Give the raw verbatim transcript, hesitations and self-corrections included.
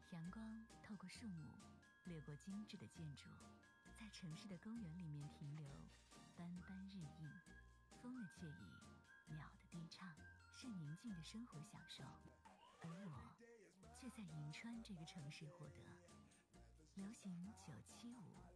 阳光透过树木，掠过精致的建筑，在城市的公园里面停留，斑斑日映。风的惬意，鸟的低唱，是宁静的生活享受。而我却在银川这个城市获得。流行九七五，